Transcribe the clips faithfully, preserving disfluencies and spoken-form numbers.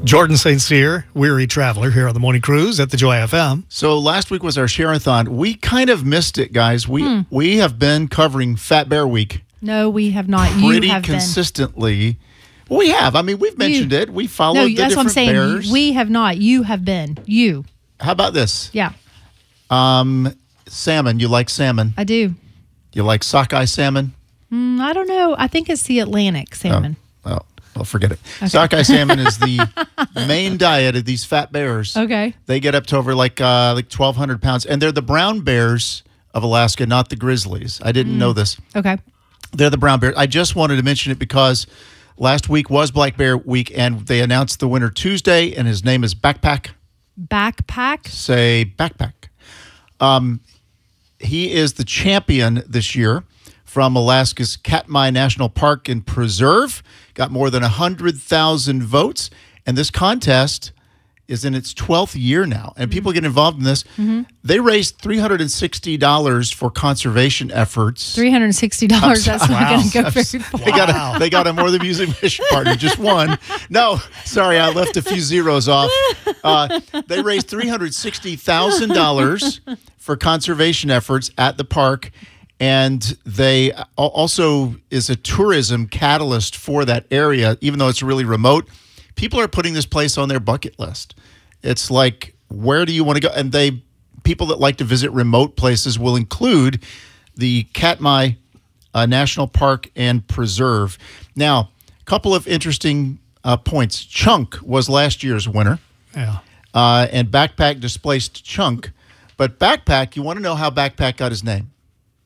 Jordan Saint Cyr, weary traveler here on the Morning Cruise at the Joy F M. So last week was our Share-a-thon. We kind of missed it, guys. We hmm. we have been covering Fat Bear Week. No, we have not. Pretty you have consistently. Well, we have. I mean, we've mentioned you, it. We followed no, the that's different what I'm saying. bears. We have not. You have been. You. How about this? Yeah. Um, salmon. You like salmon? I do. You like sockeye salmon? Mm, I don't know. I think it's the Atlantic salmon. Oh, oh well, forget it. Okay. Sockeye salmon is the main diet of these fat bears. Okay. They get up to over like uh, like twelve hundred pounds, and they're the brown bears of Alaska, not the grizzlies. I didn't mm. know this. Okay. They're the brown bears. I just wanted to mention it because last week was Black Bear Week, and they announced the winner Tuesday, and his name is Backpack. Backpack? Say Backpack. Um, he is the champion this year from Alaska's Katmai National Park and Preserve. Got more than one hundred thousand votes, and this contest is in its twelfth year now, and mm-hmm. people get involved in this. Mm-hmm. They raised three hundred sixty dollars for conservation efforts. three hundred sixty dollars, that's wow. not going to go very far. They got, a, they got a More Than Music mission partner, just one. No, sorry, I left a few zeros off. Uh, they raised three hundred sixty thousand dollars for conservation efforts at the park, and they also is a tourism catalyst for that area, even though it's really remote. People are putting this place on their bucket list. It's like, where do you want to go? And they, people that like to visit remote places will include the Katmai uh, National Park and Preserve. Now, a couple of interesting uh, points. Chunk was last year's winner. Yeah. Uh, and Backpack displaced Chunk. But Backpack, you want to know how Backpack got his name?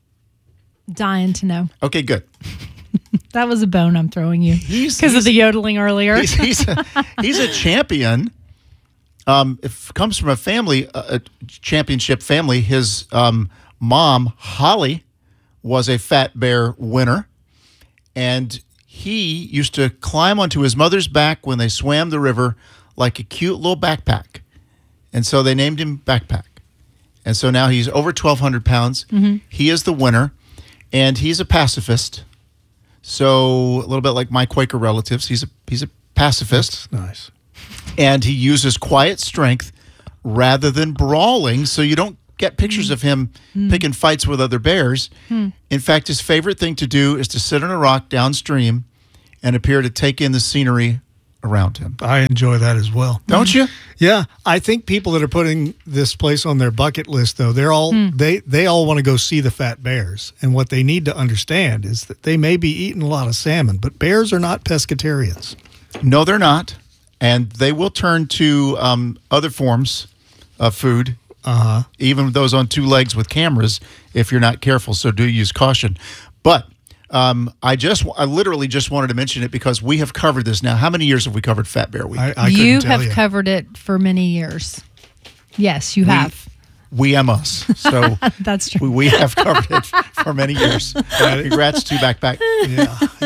Dying to know. Okay, good. That was a bone I'm throwing you because of the yodeling earlier. He's, he's, a, he's a champion. Um, it comes from a family, a championship family. His um, mom, Holly, was a Fat Bear winner, and he used to climb onto his mother's back when they swam the river like a cute little backpack, and so they named him Backpack. And so now he's over twelve hundred pounds. Mm-hmm. He is the winner, and he's a pacifist. So a little bit like my Quaker relatives, he's a he's a pacifist. That's nice. And he uses quiet strength rather than brawling, so you don't get pictures mm. of him mm. picking fights with other bears. Mm. In fact, his favorite thing to do is to sit on a rock downstream and appear to take in the scenery around him. I enjoy that as well. Don't you? Yeah. I think people that are putting this place on their bucket list, though, they're all mm. they, they all want to go see the fat bears. And what they need to understand is that they may be eating a lot of salmon, but bears are not pescatarians. No, they're not. And they will turn to um, other forms of food, uh-huh. even those on two legs with cameras, if you're not careful. So do use caution. But Um, I just, I literally just wanted to mention it because we have covered this now. How many years have we covered Fat Bear Week? I, I you tell have you. covered it for many years. Yes, you we, have. We am us. So that's true. We, we have covered it for many years. Congrats to Backpack. Yeah.